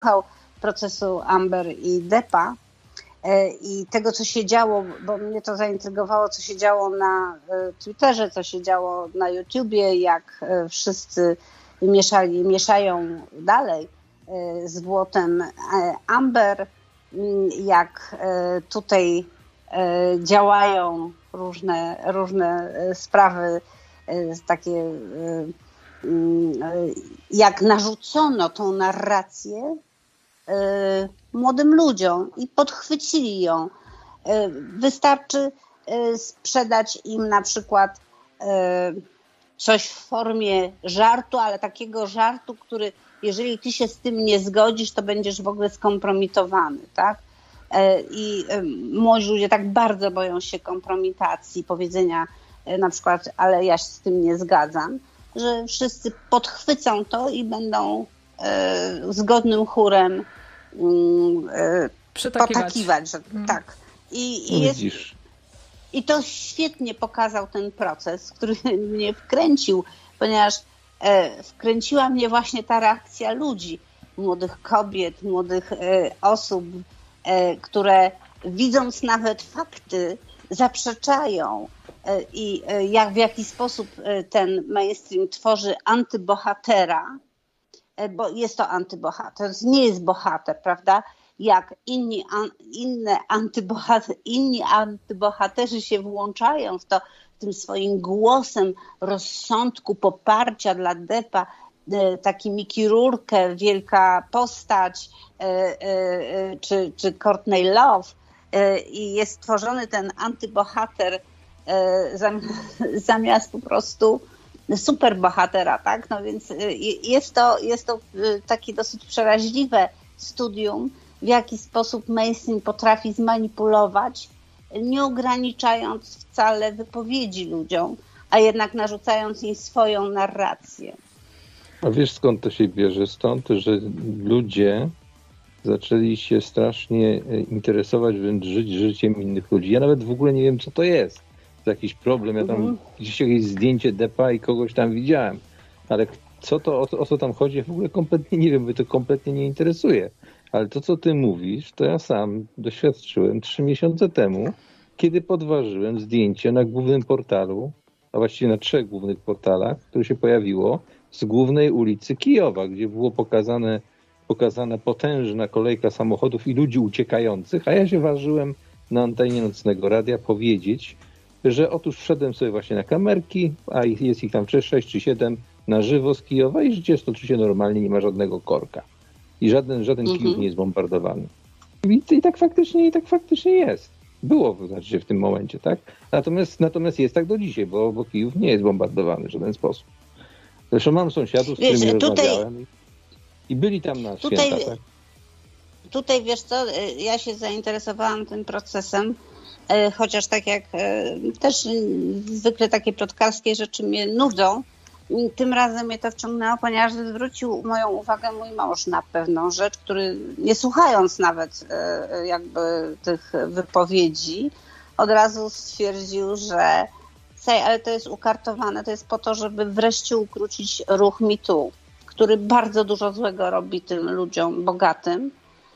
procesu Amber i Deppa i tego, co się działo, bo mnie to zaintrygowało, co się działo na Twitterze, co się działo na YouTubie, jak wszyscy mieszają dalej zwłotem Amber, jak tutaj działają różne sprawy takie, jak narzucono tą narrację młodym ludziom i podchwycili ją. Wystarczy sprzedać im na przykład coś w formie żartu, ale takiego żartu, który jeżeli ty się z tym nie zgodzisz, to będziesz w ogóle skompromitowany, tak? I młodzi ludzie tak bardzo boją się kompromitacji, powiedzenia na przykład, ale ja się z tym nie zgadzam, że wszyscy podchwycą to i będą zgodnym chórem potakiwać. Że, tak. I to świetnie pokazał ten proces, który mnie wkręcił, ponieważ wkręciła mnie właśnie ta reakcja ludzi, młodych kobiet, młodych osób, które widząc nawet fakty zaprzeczają i w jaki sposób ten mainstream tworzy antybohatera, bo jest to antybohater, to nie jest bohater, prawda? Jak inni antybohaterzy się włączają w to tym swoim głosem rozsądku, poparcia dla Deppa, taki Mickey Rourke, wielka postać, czy Courtney Love, i jest tworzony ten antybohater zamiast po prostu superbohatera, tak? No więc jest to takie dosyć przeraźliwe studium, w jaki sposób mainstream potrafi zmanipulować, nie ograniczając wcale wypowiedzi ludziom, a jednak narzucając im swoją narrację. A wiesz, skąd to się bierze? Stąd, że ludzie zaczęli się strasznie interesować, wręcz żyć życiem innych ludzi. Ja nawet w ogóle nie wiem, co to jest. To jakiś problem. Ja tam gdzieś jakieś zdjęcie Deppa i kogoś tam widziałem. Ale o co tam chodzi, w ogóle kompletnie nie wiem, mnie to kompletnie nie interesuje. Ale to, co ty mówisz, to ja sam doświadczyłem 3 miesiące temu, kiedy podważyłem zdjęcie na głównym portalu, a właściwie na 3 głównych portalach, które się pojawiło, z głównej ulicy Kijowa, gdzie było pokazana potężna kolejka samochodów i ludzi uciekających, a ja się ważyłem na antenie Nocnego Radia powiedzieć, że otóż wszedłem sobie właśnie na kamerki, a jest ich tam 6 czy 7 na żywo z Kijowa i życie toczy się normalnie, nie ma żadnego korka. I żaden Kijów nie jest bombardowany. I tak faktycznie jest. Było znaczy w tym momencie, tak? Natomiast jest tak do dzisiaj, bo Kijów nie jest bombardowany w żaden sposób. Zresztą mam sąsiadów, z którymi rozmawiałem i byli tam na święta, tak? Tutaj wiesz co, ja się zainteresowałam tym procesem, chociaż tak jak też zwykle takie plotkarskie rzeczy mnie nudzą, tym razem mnie to wciągnęło, ponieważ zwrócił moją uwagę mój mąż na pewną rzecz, który nie słuchając nawet jakby tych wypowiedzi, od razu stwierdził, że ale to jest ukartowane, to jest po to, żeby wreszcie ukrócić ruch MeToo, który bardzo dużo złego robi tym ludziom bogatym,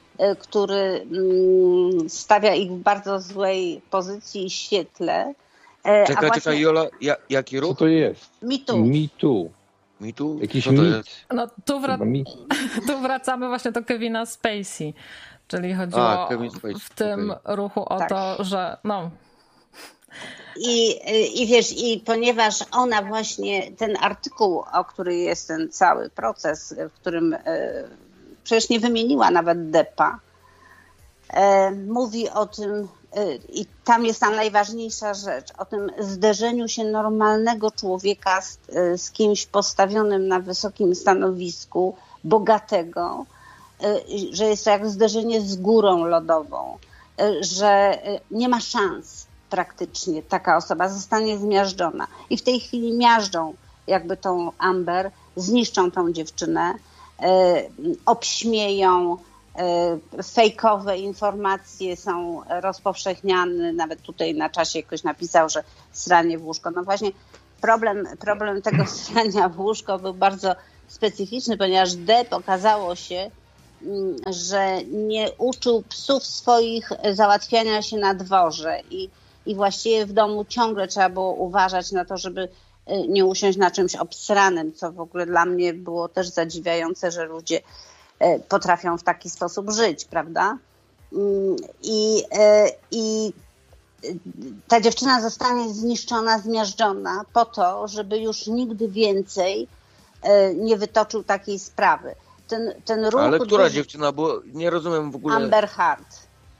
który stawia ich w bardzo złej pozycji i świetle. Czekaj, Jola, jaki ruch? Co to jest? MeToo. MeToo? Jakiś mit. No, tu wracamy właśnie do Kevina Spacey, czyli chodziło w tym ruchu o to, że I wiesz, i ponieważ ona właśnie, ten artykuł, o który jest ten cały proces, w którym przecież nie wymieniła nawet Deppa, mówi o tym, i tam jest ta najważniejsza rzecz, o tym zderzeniu się normalnego człowieka z kimś postawionym na wysokim stanowisku, bogatego, że jest to jak zderzenie z górą lodową, że nie ma szans praktycznie taka osoba zostanie zmiażdżona. I w tej chwili miażdżą jakby tą Amber, zniszczą tą dziewczynę, obśmieją, fejkowe informacje są rozpowszechniane, nawet tutaj na czasie ktoś napisał, że sranie w łóżko. No właśnie problem tego srania w łóżko był bardzo specyficzny, ponieważ Depp okazało się, że nie uczył psów swoich załatwiania się na dworze i właściwie w domu ciągle trzeba było uważać na to, żeby nie usiąść na czymś obsranym, co w ogóle dla mnie było też zadziwiające, że ludzie potrafią w taki sposób żyć, prawda? I ta dziewczyna zostanie zniszczona, zmiażdżona po to, żeby już nigdy więcej nie wytoczył takiej sprawy. Ten ruch. Ale która dziewczyna? Bo nie rozumiem w ogóle. Amber Heard.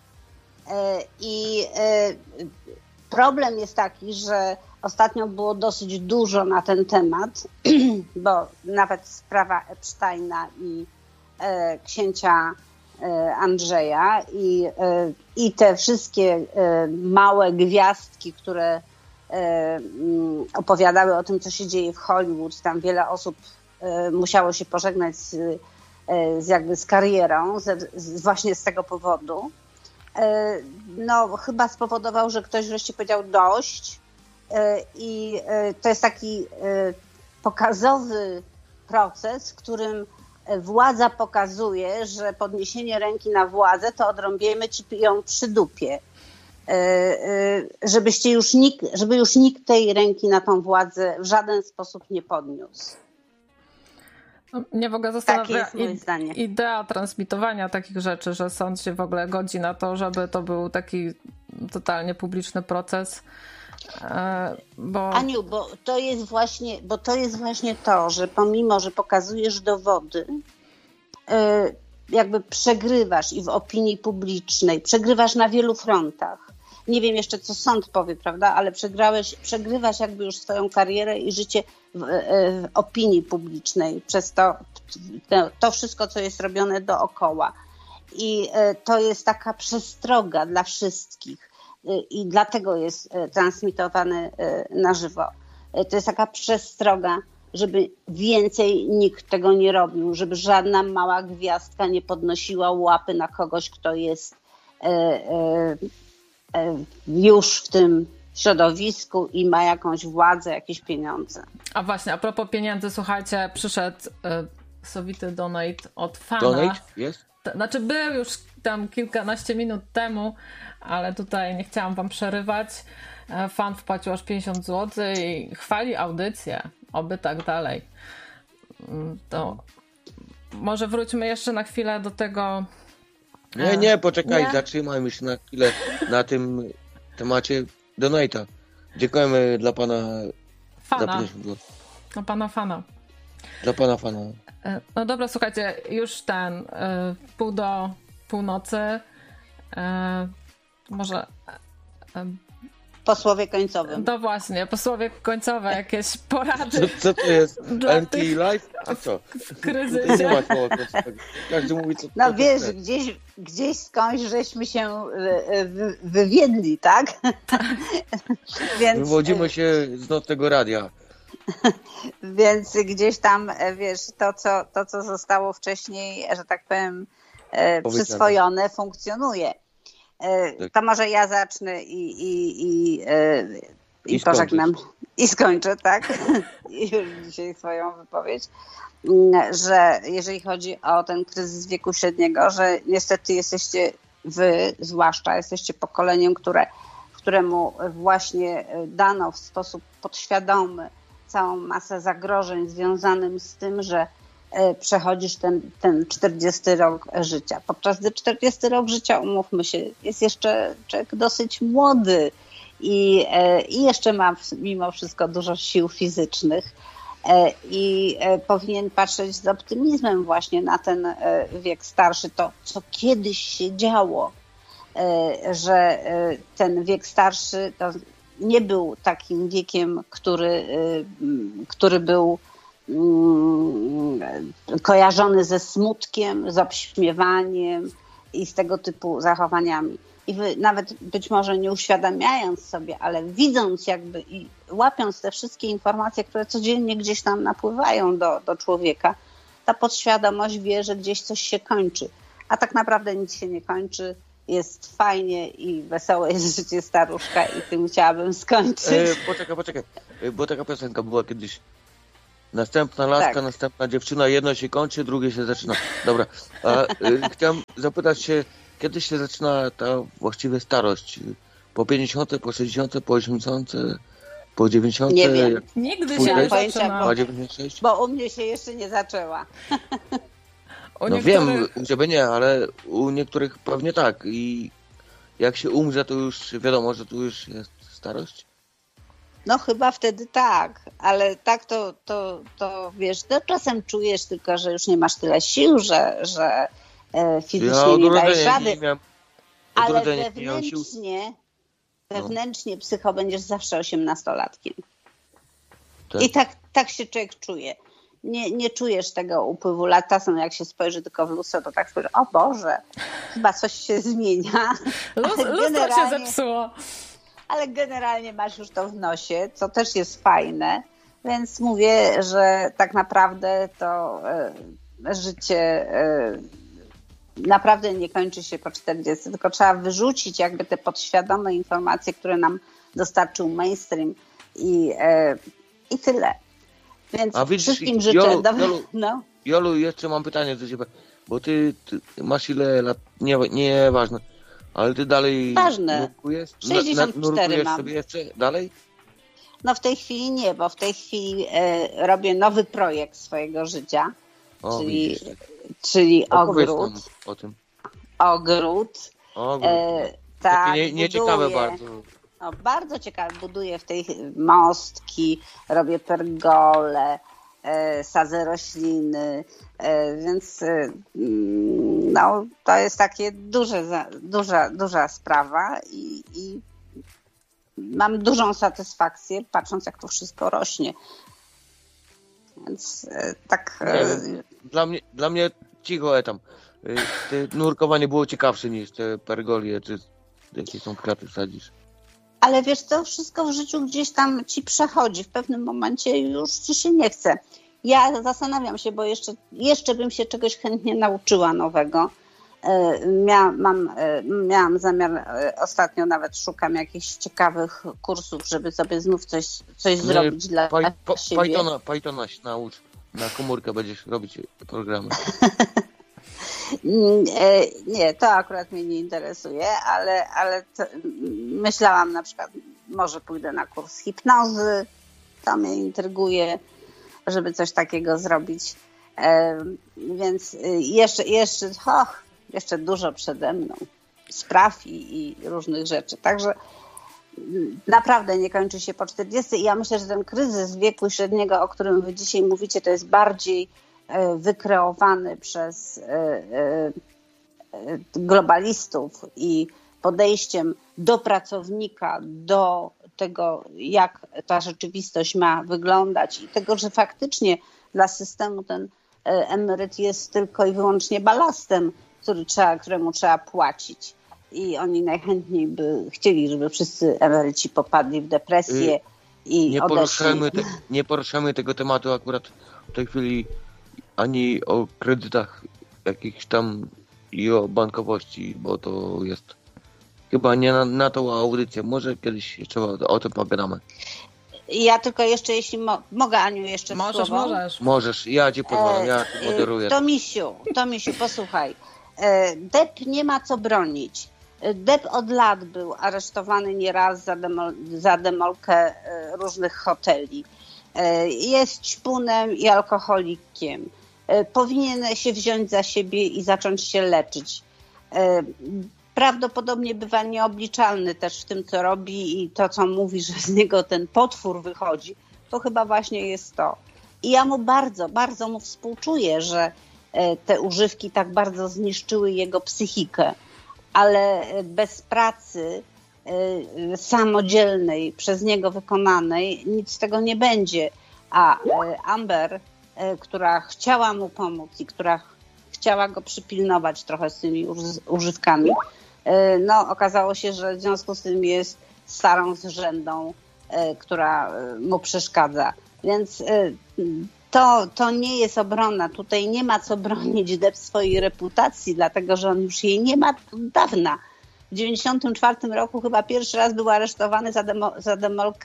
I problem jest taki, że ostatnio było dosyć dużo na ten temat, bo nawet sprawa Epsteina i księcia Andrzeja i te wszystkie małe gwiazdki, które opowiadały o tym, co się dzieje w Hollywood. Tam wiele osób musiało się pożegnać z karierą właśnie z tego powodu. No, chyba spowodował, że ktoś wreszcie powiedział dość i to jest taki pokazowy proces, w którym władza pokazuje, że podniesienie ręki na władzę to odrąbiemy ci ją przy dupie. Żeby już nikt tej ręki na tą władzę w żaden sposób nie podniósł. Nie w ogóle zastanawia idea transmitowania takich rzeczy, że sąd się w ogóle godzi na to, żeby to był taki totalnie publiczny proces. Aniu, bo to jest właśnie to, że pomimo, że pokazujesz dowody, jakby przegrywasz i w opinii publicznej, przegrywasz na wielu frontach. Nie wiem jeszcze, co sąd powie, prawda, ale przegrywasz jakby już swoją karierę i życie w opinii publicznej przez to wszystko, co jest robione dookoła. I to jest taka przestroga dla wszystkich i dlatego jest transmitowany na żywo. To jest taka przestroga, żeby więcej nikt tego nie robił, żeby żadna mała gwiazdka nie podnosiła łapy na kogoś, kto jest już w tym środowisku i ma jakąś władzę, jakieś pieniądze. A właśnie, a propos pieniędzy, słuchajcie, przyszedł sowity donate od fana. Donate? Jest? Znaczy był już tam kilkanaście minut temu, ale tutaj nie chciałam wam przerywać. Fan wpłacił aż 50 zł i chwali audycję. Oby tak dalej. To może wróćmy jeszcze na chwilę do tego. Nie, poczekaj, zatrzymajmy się na chwilę na tym temacie donate'a. Dziękujemy dla pana fana. Dla pana fana. Dla pana fana. No dobra, słuchajcie, już pół do północy. Może posłowie końcowym. No właśnie, posłowie końcowe, jakieś porady. Co to jest? Anti-life? A co? W kryzysie. Nie ma słowa końcowego. Każdy mówi, co no wiesz, gdzieś skądś żeśmy się wywiedli, tak? Więc wywodzimy się z nocnego radia. Więc gdzieś tam, wiesz, to co zostało wcześniej, że tak powiem, przyswojone, funkcjonuje. To może ja zacznę i pożegnam i skończę, tak? Już dzisiaj swoją wypowiedź, że jeżeli chodzi o ten kryzys wieku średniego, że niestety zwłaszcza jesteście pokoleniem, któremu właśnie dano w sposób podświadomy całą masę zagrożeń związanym z tym, że przechodzisz ten 40 rok życia. Podczas gdy 40 rok życia, umówmy się, jest jeszcze człowiek dosyć młody i jeszcze ma mimo wszystko dużo sił fizycznych i powinien patrzeć z optymizmem właśnie na ten wiek starszy, to co kiedyś się działo, że ten wiek starszy to nie był takim wiekiem, który był kojarzony ze smutkiem, z obśmiewaniem i z tego typu zachowaniami. I wy nawet być może nie uświadamiając sobie, ale widząc jakby i łapiąc te wszystkie informacje, które codziennie gdzieś tam napływają do człowieka, ta podświadomość wie, że gdzieś coś się kończy. A tak naprawdę nic się nie kończy. Jest fajnie i wesołe jest życie staruszka i tym chciałabym skończyć. Poczekaj, bo taka piosenka była kiedyś. Następna laska, Tak. następna dziewczyna, jedno się kończy, drugie się zaczyna. Dobra, chciałem zapytać się, kiedy się zaczyna ta właściwie starość? Po 50, po 60, po 80, po 90? Nie wiem. Nigdy Twój się nie test? zaczyna. Po 96? Bo u mnie się jeszcze nie zaczęła. U No niektórych... wiem, u ciebie nie, ale u niektórych pewnie tak. I jak się umrze, to już wiadomo, że tu już jest starość? No chyba wtedy tak, ale tak to wiesz, to czasem czujesz tylko, że już nie masz tyle sił, że fizycznie nie dajesz rady, ale wewnętrznie psycho będziesz zawsze 18-latkiem. Tak. I tak się człowiek czuje. Nie czujesz tego upływu lat. Czasem jak się spojrzy tylko w lustro, to tak spojrzy, o Boże, chyba coś się zmienia. Lustro się zepsuło. Ale generalnie masz już to w nosie, co też jest fajne, więc mówię, że tak naprawdę to życie naprawdę nie kończy się po 40, tylko trzeba wyrzucić jakby te podświadome informacje, które nam dostarczył mainstream i tyle. Więc a widzisz, wszystkim życzę Jolu, jeszcze mam pytanie do ciebie, bo ty masz ile lat, nieważne, ale ty dalej ważne. nurkujesz? 64 nurkujesz mam. sobie jeszcze dalej? No w tej chwili nie, bo w tej chwili robię nowy projekt swojego życia, czyli ogród. O tym. Ogród. Tak, takie nieciekawe bardzo. No, bardzo ciekawe. Buduję w tej mostki, robię pergole, sadzę rośliny, więc no, to jest takie duża sprawa i mam dużą satysfakcję, patrząc jak to wszystko rośnie. Więc tak... Dla mnie cicho tam. Nurkowanie było ciekawsze niż te pergolie, czy jakie są kwiaty sadzisz. Ale wiesz, to wszystko w życiu gdzieś tam ci przechodzi. W pewnym momencie już ci się nie chce. Ja zastanawiam się, bo jeszcze bym się czegoś chętnie nauczyła nowego. Miałam zamiar, ostatnio nawet szukam jakichś ciekawych kursów, żeby sobie znów coś zrobić dla siebie. Pythona się naucz. Na komórkę będziesz robić programy. Nie, to akurat mnie nie interesuje, ale myślałam na przykład, może pójdę na kurs hipnozy, to mnie intryguje, żeby coś takiego zrobić. Więc jeszcze dużo przede mną spraw i różnych rzeczy. Także naprawdę nie kończy się po 40 i ja myślę, że ten kryzys wieku średniego, o którym wy dzisiaj mówicie, to jest bardziej wykreowany przez globalistów i podejściem do pracownika, do tego, jak ta rzeczywistość ma wyglądać i tego, że faktycznie dla systemu ten emeryt jest tylko i wyłącznie balastem, któremu trzeba płacić. I oni najchętniej by chcieli, żeby wszyscy emeryci popadli w depresję i nie poruszamy tego tematu akurat w tej chwili ani o kredytach jakichś tam i o bankowości, bo to jest chyba nie na tą audycję. Może kiedyś jeszcze o tym pogadamy. Ja tylko jeszcze, jeśli mogę, Aniu, jeszcze słowo? Możesz, ja ci pozwalam, ja ci moderuję. Tomisiu, posłuchaj. DEP nie ma co bronić. DEP od lat był aresztowany nieraz za demolkę różnych hoteli. Jest ćpunem i alkoholikiem. Powinien się wziąć za siebie i zacząć się leczyć. Prawdopodobnie bywa nieobliczalny też w tym, co robi i to, co mówi, że z niego ten potwór wychodzi, to chyba właśnie jest to. I ja mu bardzo, bardzo mu współczuję, że te używki tak bardzo zniszczyły jego psychikę, ale bez pracy samodzielnej, przez niego wykonanej, nic z tego nie będzie. A Amber, która chciała mu pomóc i która chciała go przypilnować trochę z tymi używkami, no okazało się, że w związku z tym jest starą zrzędą, która mu przeszkadza. Więc to nie jest obrona. Tutaj nie ma co bronić DEP swojej reputacji, dlatego że on już jej nie ma od dawna. W 1994 roku chyba pierwszy raz był aresztowany za demolkę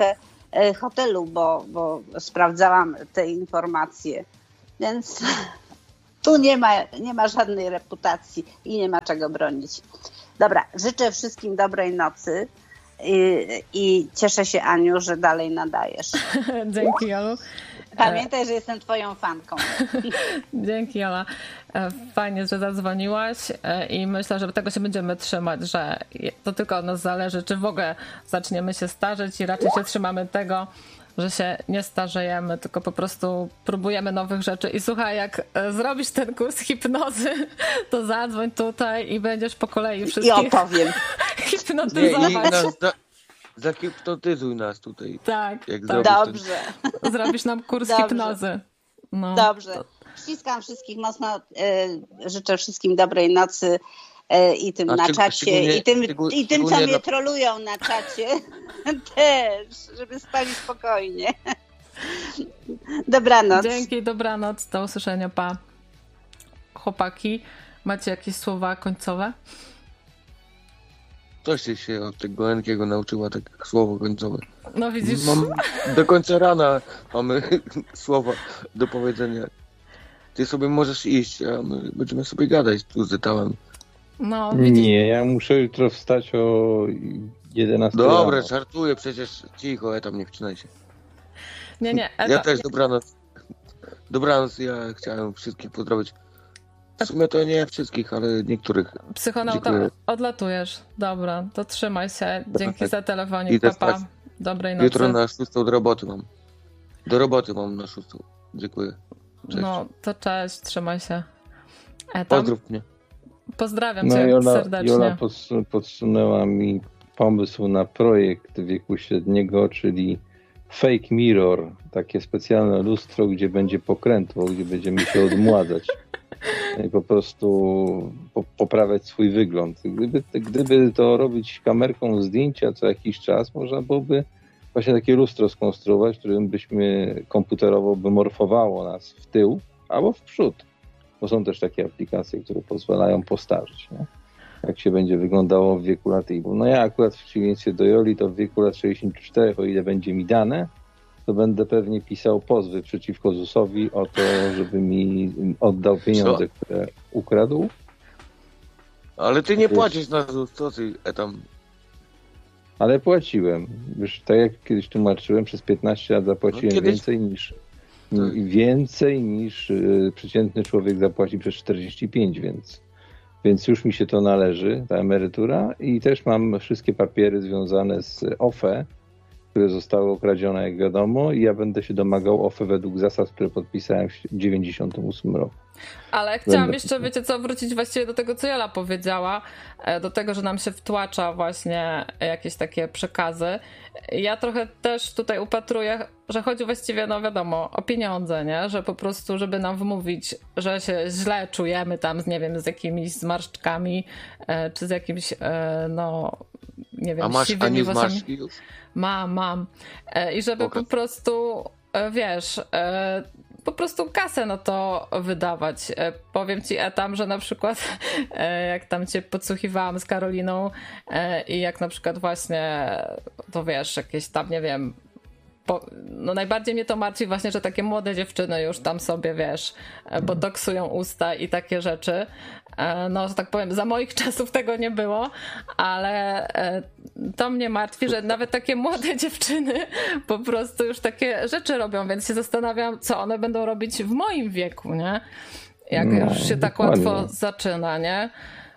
hotelu, bo sprawdzałam te informacje. Więc tu nie ma żadnej reputacji i nie ma czego bronić. Dobra, życzę wszystkim dobrej nocy i cieszę się, Aniu, że dalej nadajesz. Dzięki, Jolu. Pamiętaj, że jestem twoją fanką. Dzięki, Jola. Fajnie, że zadzwoniłaś i myślę, że tego się będziemy trzymać, że to tylko od nas zależy, czy w ogóle zaczniemy się starzeć i raczej się trzymamy tego, że się nie starzejemy, tylko po prostu próbujemy nowych rzeczy. I słuchaj, jak zrobisz ten kurs hipnozy, to zadzwoń tutaj i będziesz po kolei wszystkich I opowiem. hipnotyzować. Zahipnotyzuj nas tutaj. Tak, jak tak. Dobrze. Zrobisz nam kurs Dobrze. hipnozy. No. Dobrze. Ściskam wszystkich mocno. Życzę wszystkim dobrej nocy i tym na czacie, i tym, co mnie trolują na czacie też, żeby spali spokojnie. Dobranoc. Dzięki, dobranoc. Do usłyszenia, pa. Chłopaki, macie jakieś słowa końcowe? Coś się od tego Enkiego nauczyła, tak słowo końcowe. No widzisz. Do końca rana mamy słowa do powiedzenia. Ty sobie możesz iść, a my będziemy sobie gadać tu z etałem. No, widzisz. Nie, ja muszę jutro wstać o 11. Dobra, rano. żartuję, przecież cicho, etam, nie wcinaj się. Nie, Ja też dobranoc. Dobranoc, ja chciałem wszystkich pozdrowić. W sumie to nie wszystkich, ale niektórych. Psychonauta, odlatujesz. Dobra, to trzymaj się. Dzięki za telefonik, Idę papa. spać. Dobrej nocy. Jutro na 6 do roboty mam. Do roboty mam na 6. Dziękuję. Cześć. No, to cześć, trzymaj się. Pozdrów mnie. Pozdrawiam cię serdecznie. Jola podsunęła mi pomysł na projekt wieku średniego, czyli Fake Mirror, takie specjalne lustro, gdzie będzie pokrętło, gdzie będziemy się odmładzać i po prostu poprawiać swój wygląd. Gdyby to robić kamerką zdjęcia co jakiś czas, można byłoby właśnie takie lustro skonstruować, którym byśmy komputerowo by morfowało nas w tył albo w przód. Bo są też takie aplikacje, które pozwalają postarzyć, nie? Jak się będzie wyglądało w wieku lat i no ja akurat w przeciwieństwie do Joli to w wieku lat 64, o ile będzie mi dane, to będę pewnie pisał pozwy przeciwko ZUS-owi o to, żeby mi oddał pieniądze, które ukradł. Ale ty nie płacisz na ZUS, co ty tam? Ale płaciłem. Już tak jak kiedyś tłumaczyłem, przez 15 lat zapłaciłem więcej niż przeciętny człowiek zapłaci przez 45, więc już mi się to należy, ta emerytura, i też mam wszystkie papiery związane z OFE, które zostały okradzione, jak wiadomo, i ja będę się domagał OFE według zasad, które podpisałem w 1998 roku. Ale chciałam jeszcze, wiecie co, wrócić właściwie do tego, co Jola powiedziała, do tego, że nam się wtłacza właśnie jakieś takie przekazy. Ja trochę też tutaj upatruję, że chodzi właściwie, no wiadomo, o pieniądze, nie? Że po prostu, żeby nam wmówić, że się źle czujemy tam, nie wiem, z jakimiś zmarszczkami, czy z jakimś, no, nie wiem, siwymi włosami. Już? Mam. I żeby po prostu, wiesz, po prostu kasę na to wydawać. Powiem ci, Etam, że na przykład jak tam cię podsłuchiwałam z Karoliną i jak na przykład właśnie, to wiesz, jakieś tam, nie wiem, no najbardziej mnie to martwi właśnie, że takie młode dziewczyny już tam sobie, wiesz, botoksują usta i takie rzeczy. No, że tak powiem, za moich czasów tego nie było, ale to mnie martwi, że nawet takie młode dziewczyny po prostu już takie rzeczy robią, więc się zastanawiam, co one będą robić w moim wieku, nie? Jak już się tak łatwo zaczyna, nie?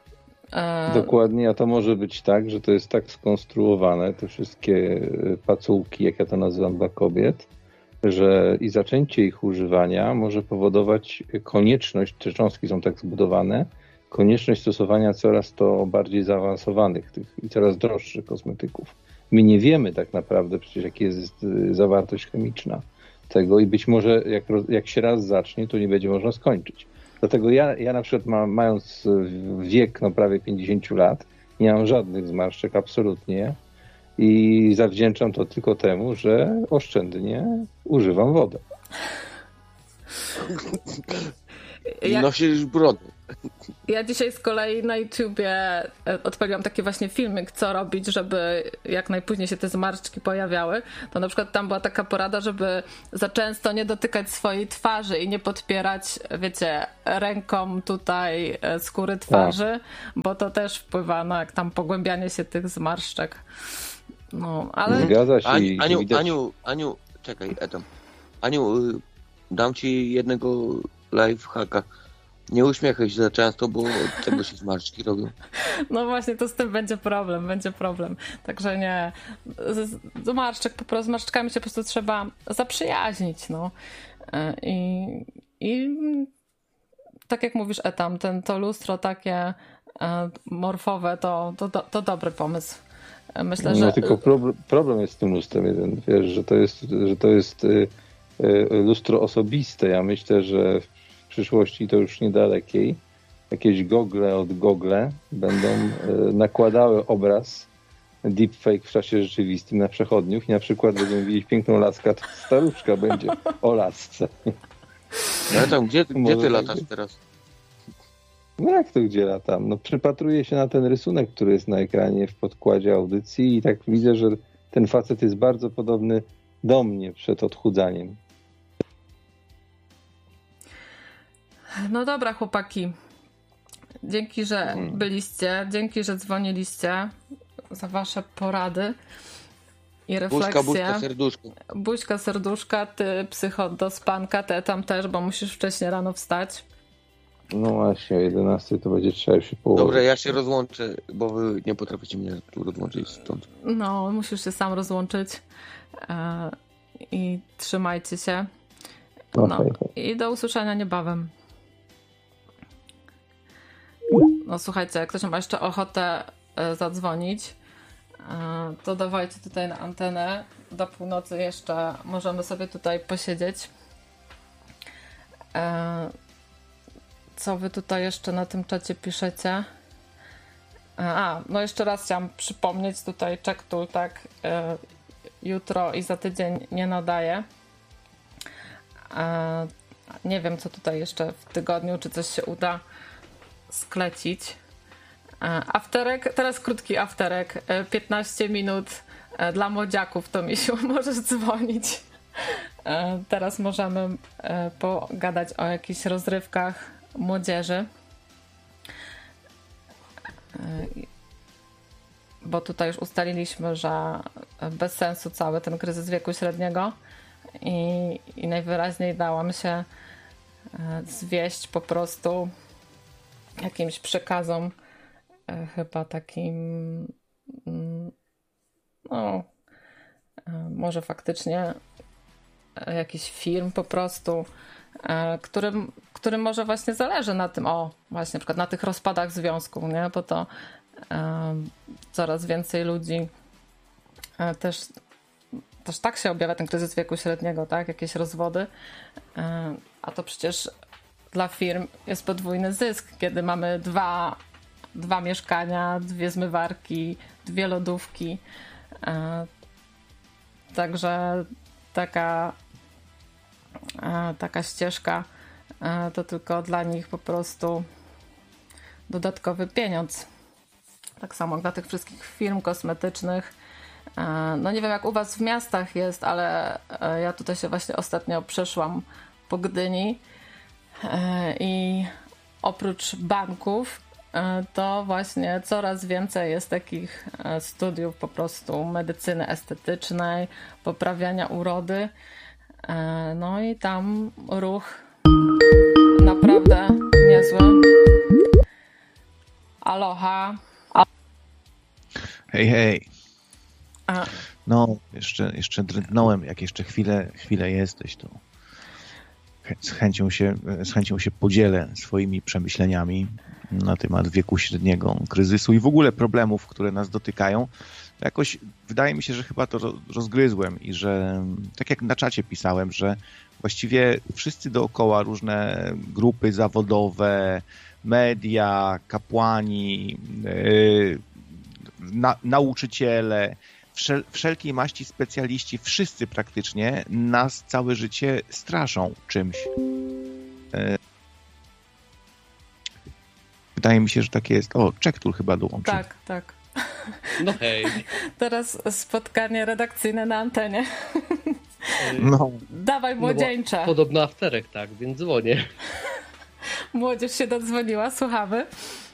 Dokładnie, a to może być tak, że to jest tak skonstruowane, te wszystkie pacułki, jak ja to nazywam, dla kobiet, że i zaczęcie ich używania może powodować konieczność, te cząstki są tak zbudowane, konieczność stosowania coraz to bardziej zaawansowanych i coraz droższych kosmetyków. My nie wiemy tak naprawdę przecież, jaka jest zawartość chemiczna tego i być może jak się raz zacznie, to nie będzie można skończyć. Dlatego ja na przykład mając wiek prawie 50 lat, nie mam żadnych zmarszczek, absolutnie, i zawdzięczam to tylko temu, że oszczędnie używam wody. I nosisz brodę. Ja dzisiaj z kolei na YouTubie odpaliłam taki właśnie filmik, co robić, żeby jak najpóźniej się te zmarszczki pojawiały. To na przykład tam była taka porada, żeby za często nie dotykać swojej twarzy i nie podpierać, wiecie, ręką tutaj skóry twarzy, bo to też wpływa na tam pogłębianie się tych zmarszczek. No, ale... Zgadza się. Aniu, czekaj, Adam. Aniu, dam ci jednego lifehacka. Nie uśmiechaj się za często, bo od tego się zmarszczki robią. No właśnie, to z tym będzie problem. Także nie, z zmarszczkami się po prostu trzeba zaprzyjaźnić, no. I tak jak mówisz, Etam, to lustro takie morfowe, to dobry pomysł. Myślę, że... No tylko problem jest z tym lustrem jeden, wiesz, że to jest lustro osobiste. Ja myślę, że w przyszłości to już niedalekiej jakieś gogle od Google będą nakładały obraz deepfake w czasie rzeczywistym na przechodniów i na przykład będziemy widzieć piękną laskę, a to staruszka będzie o lasce. No tam, gdzie ty latasz teraz? No jak to gdzie latam? No przypatruję się na ten rysunek, który jest na ekranie w podkładzie audycji i tak widzę, że ten facet jest bardzo podobny do mnie przed odchudzaniem. No dobra, chłopaki. Dzięki, że byliście. Dzięki, że dzwoniliście za wasze porady i refleksje. Buźka, serduszko. Buźka, serduszka, ty psycho do spanka, ty tam też, bo musisz wcześniej rano wstać. No właśnie, o 11 to będzie trzeba się położyć. Dobra, ja się rozłączę, bo wy nie potraficie mnie tu rozłączyć stąd. No, musisz się sam rozłączyć i trzymajcie się. No, i do usłyszenia niebawem. No słuchajcie, jak ktoś ma jeszcze ochotę zadzwonić, to dawajcie tutaj na antenę. Do północy jeszcze możemy sobie tutaj posiedzieć. Co wy tutaj jeszcze na tym czacie piszecie? No jeszcze raz chciałam przypomnieć tutaj CheckTool, tak, jutro i za tydzień nie nadaje. Nie wiem, co tutaj jeszcze w tygodniu, czy coś się uda sklecić. Afterek, teraz krótki afterek, 15 minut dla młodziaków, to misiu, możesz dzwonić. Teraz możemy pogadać o jakichś rozrywkach młodzieży. Bo tutaj już ustaliliśmy, że bez sensu cały ten kryzys wieku średniego i najwyraźniej dałam się zwieść po prostu jakimś przekazom, chyba takim, no może faktycznie jakiś film po prostu, którym może właśnie zależy na tym, właśnie na przykład na tych rozpadach związków, nie? Bo to coraz więcej ludzi też tak się objawia ten kryzys wieku średniego, tak? Jakieś rozwody, a to przecież dla firm jest podwójny zysk, kiedy mamy dwa mieszkania, 2 zmywarki, 2 lodówki. Także taka ścieżka to tylko dla nich po prostu dodatkowy pieniądz. Tak samo jak dla tych wszystkich firm kosmetycznych. No nie wiem, jak u was w miastach jest, ale ja tutaj się właśnie ostatnio przeszłam po Gdyni i oprócz banków to właśnie coraz więcej jest takich studiów po prostu medycyny estetycznej, poprawiania urody. No i tam ruch naprawdę niezły. Aloha. Hej. No, jeszcze drgnąłem, jak jeszcze chwilę jesteś, to z chęcią się podzielę swoimi przemyśleniami na temat wieku średniego, kryzysu i w ogóle problemów, które nas dotykają. Jakoś wydaje mi się, że chyba to rozgryzłem i że tak jak na czacie pisałem, że właściwie wszyscy dookoła, różne grupy zawodowe, media, kapłani, nauczyciele, wszelkiej maści specjaliści, wszyscy praktycznie nas całe życie straszą czymś. Wydaje mi się, że tak jest. O, Czektul chyba dołączył. Tak. No hej. Teraz spotkanie redakcyjne na antenie. No. Dawaj, młodzieńcze. No podobno afterek, tak, więc dzwonię. Młodzież się dodzwoniła, słuchamy.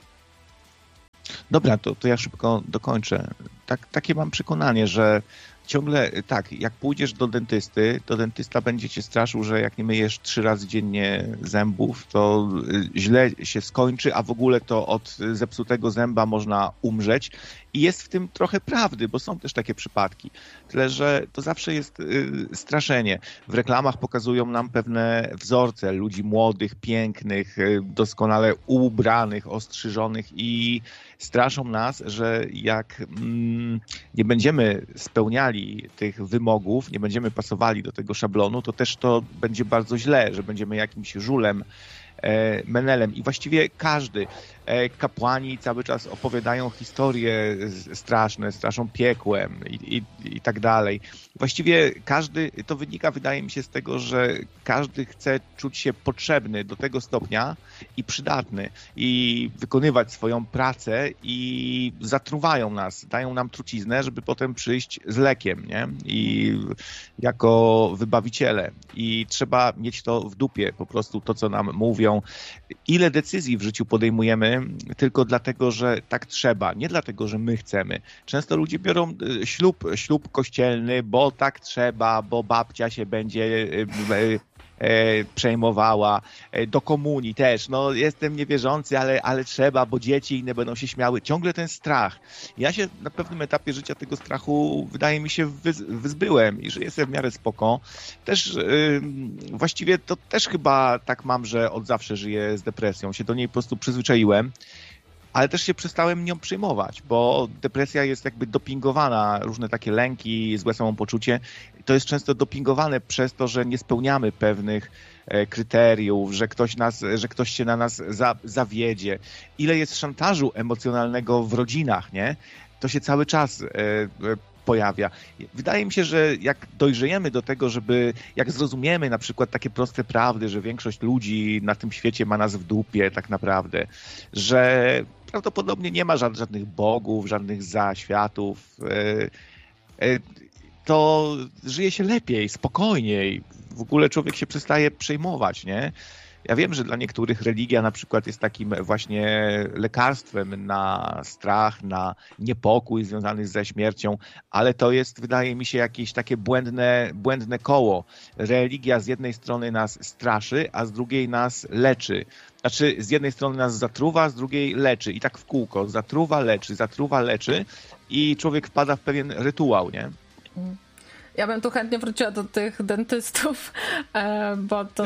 Dobra, to ja szybko dokończę. Takie mam przekonanie, że ciągle tak, jak pójdziesz do dentysty, to dentysta będzie cię straszył, że jak nie myjesz 3 razy dziennie zębów, to źle się skończy, a w ogóle to od zepsutego zęba można umrzeć. I jest w tym trochę prawdy, bo są też takie przypadki. Tyle, że to zawsze jest straszenie. W reklamach pokazują nam pewne wzorce ludzi młodych, pięknych, doskonale ubranych, ostrzyżonych i straszą nas, że jak nie będziemy spełniali tych wymogów, nie będziemy pasowali do tego szablonu, to też to będzie bardzo źle, że będziemy jakimś żulem, menelem. I właściwie każdy, kapłani cały czas opowiadają historie straszne, straszą piekłem i tak dalej. Właściwie każdy, to wynika, wydaje mi się, z tego, że każdy chce czuć się potrzebny do tego stopnia i przydatny i wykonywać swoją pracę i zatruwają nas, dają nam truciznę, żeby potem przyjść z lekiem, nie? I jako wybawiciele. I trzeba mieć to w dupie, po prostu to, co nam mówią. Ile decyzji w życiu podejmujemy tylko dlatego, że tak trzeba, nie dlatego, że my chcemy. Często ludzie biorą ślub kościelny, bo tak trzeba, bo babcia się będzie przejmowała, do komunii też. No jestem niewierzący, ale trzeba, bo dzieci inne będą się śmiały. Ciągle ten strach. Ja się na pewnym etapie życia tego strachu, wydaje mi się, wyzbyłem i żyję sobie w miarę spoko. Też właściwie to też chyba tak mam, że od zawsze żyję z depresją. Się do niej po prostu przyzwyczaiłem. Ale też się przestałem nią przejmować, bo depresja jest jakby dopingowana, różne takie lęki, złe samopoczucie. To jest często dopingowane przez to, że nie spełniamy pewnych kryteriów, że ktoś się na nas zawiedzie. Ile jest szantażu emocjonalnego w rodzinach, nie? To się cały czas pojawia. Wydaje mi się, że jak dojrzejemy do tego, jak zrozumiemy na przykład takie proste prawdy, że większość ludzi na tym świecie ma nas w dupie tak naprawdę, że prawdopodobnie nie ma żadnych bogów, żadnych zaświatów, to żyje się lepiej, spokojniej. W ogóle człowiek się przestaje przejmować, nie? Ja wiem, że dla niektórych religia na przykład jest takim właśnie lekarstwem na strach, na niepokój związany ze śmiercią, ale to jest, wydaje mi się, jakieś takie błędne koło. Religia z jednej strony nas straszy, a z drugiej nas leczy. Znaczy, z jednej strony nas zatruwa, z drugiej leczy. I tak w kółko. Zatruwa, leczy i człowiek wpada w pewien rytuał, nie? Ja bym tu chętnie wróciła do tych dentystów, bo to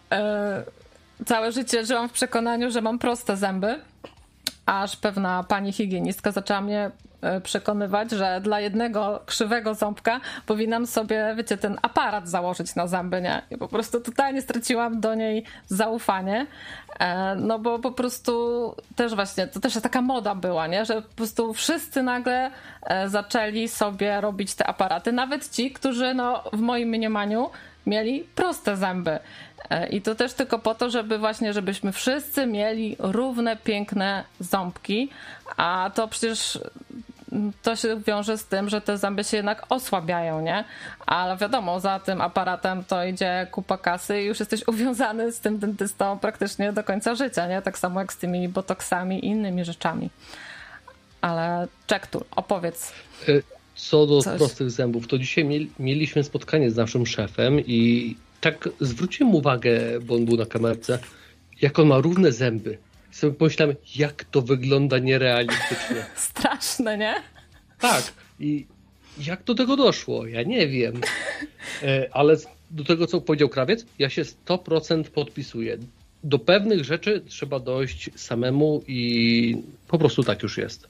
całe życie żyłam w przekonaniu, że mam proste zęby, aż pewna pani higienistka zaczęła mnie przekonywać, że dla jednego krzywego ząbka powinnam sobie, wiecie, ten aparat założyć na zęby, nie? I po prostu totalnie straciłam do niej zaufanie, no bo po prostu też właśnie, to też taka moda była, nie? Że po prostu wszyscy nagle zaczęli sobie robić te aparaty, nawet ci, którzy no w moim mniemaniu mieli proste zęby. I to też tylko po to, żebyśmy wszyscy mieli równe, piękne ząbki, a to przecież to się wiąże z tym, że te zęby się jednak osłabiają, nie? Ale wiadomo, za tym aparatem to idzie kupa kasy i już jesteś uwiązany z tym dentystą praktycznie do końca życia, nie? Tak samo jak z tymi botoksami i innymi rzeczami. Ale Czektul, opowiedz. Co do prostych zębów, to dzisiaj mieliśmy spotkanie z naszym szefem i tak zwróciłem uwagę, bo on był na kamerce, jak on ma równe zęby. I sobie pomyślałem, jak to wygląda nierealistycznie. Straszne, nie? Tak. I jak do tego doszło? Ja nie wiem. Ale do tego, co powiedział Krawiec, ja się 100% podpisuję. Do pewnych rzeczy trzeba dojść samemu i po prostu tak już jest.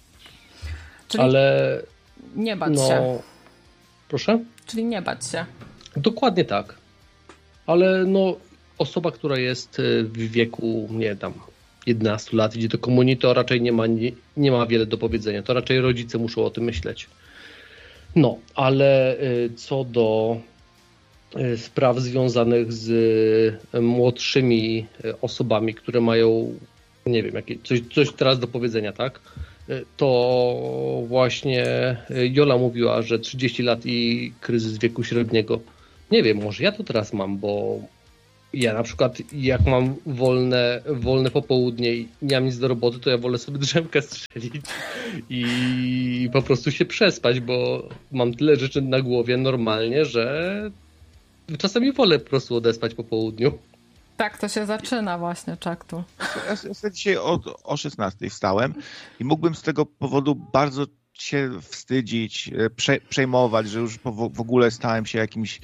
Czyli ale nie bać się. Proszę? Czyli nie bać się. Dokładnie tak. Ale osoba, która jest w wieku, nie tam 11 lat, idzie do komunii, to raczej nie ma wiele do powiedzenia. To raczej rodzice muszą o tym myśleć. Ale co do spraw związanych z młodszymi osobami, które mają nie wiem, coś teraz do powiedzenia, tak? To właśnie Jola mówiła, że 30 lat i kryzys wieku średniego. Nie wiem, może ja to teraz mam, bo ja na przykład jak mam wolne popołudnie i nie mam nic do roboty, to ja wolę sobie drzemkę strzelić i po prostu się przespać, bo mam tyle rzeczy na głowie normalnie, że czasami wolę po prostu odespać po południu. Tak, to się zaczyna właśnie, Czaktu. Ja dzisiaj o 16 wstałem i mógłbym z tego powodu bardzo się wstydzić, przejmować, że już w ogóle stałem się jakimś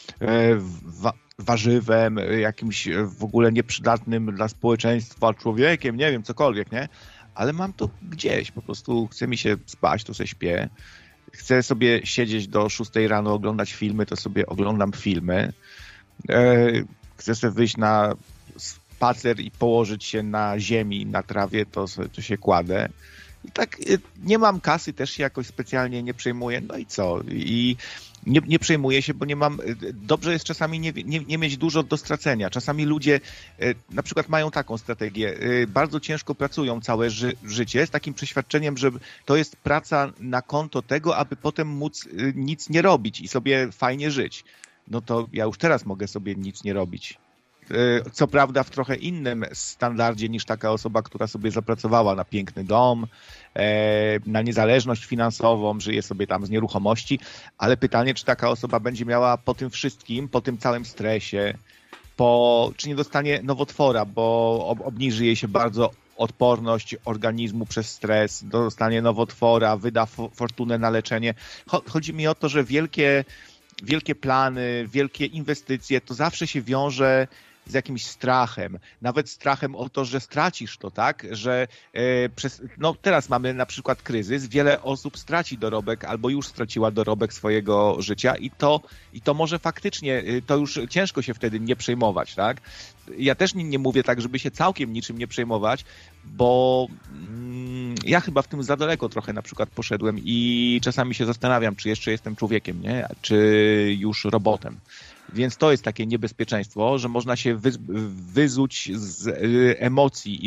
warzywem, jakimś w ogóle nieprzydatnym dla społeczeństwa człowiekiem, nie wiem, cokolwiek, nie? Ale mam to gdzieś, po prostu chce mi się spać, to sobie śpię. Chcę sobie siedzieć do 6 rano, oglądać filmy, to sobie oglądam filmy. Chcę sobie wyjść na spacer i położyć się na ziemi, na trawie, to się kładę. I tak nie mam kasy, też się jakoś specjalnie nie przejmuję. No i co? I nie przejmuję się, bo nie mam... Dobrze jest czasami nie mieć dużo do stracenia. Czasami ludzie na przykład mają taką strategię. Bardzo ciężko pracują całe życie z takim przeświadczeniem, że to jest praca na konto tego, aby potem móc nic nie robić i sobie fajnie żyć. No to ja już teraz mogę sobie nic nie robić. Co prawda w trochę innym standardzie niż taka osoba, która sobie zapracowała na piękny dom, na niezależność finansową, żyje sobie tam z nieruchomości, ale pytanie, czy taka osoba będzie miała po tym wszystkim, po tym całym stresie, czy nie dostanie nowotwora, bo obniży jej się bardzo odporność organizmu przez stres, dostanie nowotwora, wyda fortunę na leczenie. Chodzi mi o to, że wielkie plany, wielkie inwestycje, to zawsze się wiąże z jakimś strachem, nawet strachem o to, że stracisz to, tak, że teraz mamy na przykład kryzys, wiele osób straci dorobek albo już straciła dorobek swojego życia i to może faktycznie, to już ciężko się wtedy nie przejmować, tak. Ja też nie mówię tak, żeby się całkiem niczym nie przejmować, bo ja chyba w tym za daleko trochę na przykład poszedłem i czasami się zastanawiam, czy jeszcze jestem człowiekiem, nie, czy już robotem. Więc to jest takie niebezpieczeństwo, że można się wyzuć z emocji i